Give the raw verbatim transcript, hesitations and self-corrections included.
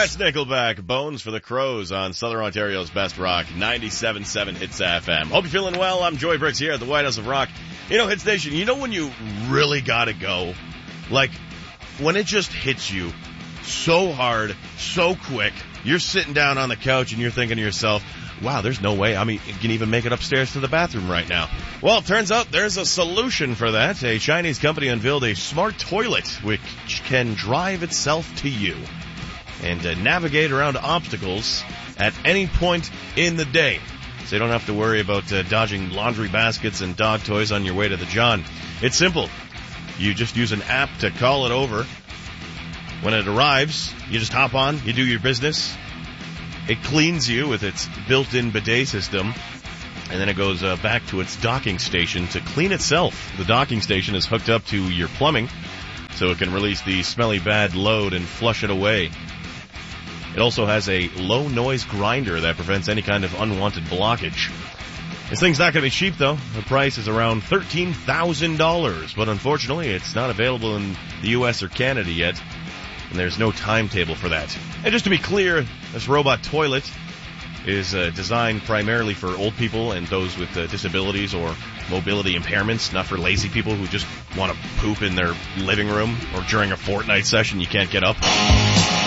That's Nickelback, Bones for the Crows on Southern Ontario's Best Rock, ninety-seven point seven Hits F M. Hope you're feeling well. I'm Joy Briggs here at the White House of Rock. You know, Hits Nation, you know when you really gotta go? Like, when it just hits you so hard, so quick, you're sitting down on the couch and you're thinking to yourself, wow, there's no way I mean, you can even make it upstairs to the bathroom right now. Well, it turns out there's a solution for that. A Chinese company unveiled a smart toilet which can drive itself to you and uh, navigate around obstacles at any point in the day. So you don't have to worry about uh, dodging laundry baskets and dog toys on your way to the John. It's simple. You just use an app to call it over. When it arrives, you just hop on, you do your business. It cleans you with its built-in bidet system, and then it goes uh, back to its docking station to clean itself. The docking station is hooked up to your plumbing, so it can release the smelly bad load and flush it away. It also has a low-noise grinder that prevents any kind of unwanted blockage. This thing's not going to be cheap, though. The price is around thirteen thousand dollars, but unfortunately it's not available in the U S or Canada yet, and there's no timetable for that. And just to be clear, this robot toilet is uh, designed primarily for old people and those with uh, disabilities or mobility impairments, not for lazy people who just want to poop in their living room or during a Fortnite session you can't get up.